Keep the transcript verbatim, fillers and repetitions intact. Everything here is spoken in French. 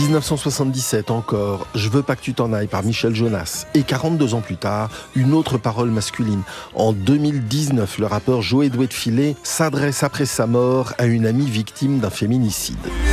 dix-neuf cent soixante-dix-sept encore, Je veux pas que tu t'en ailles par Michel Jonas. Et quarante-deux ans plus tard, une autre parole masculine. En deux mille dix-neuf, le rappeur Joe Doué de Filet s'adresse après sa mort à une amie victime d'un féminicide.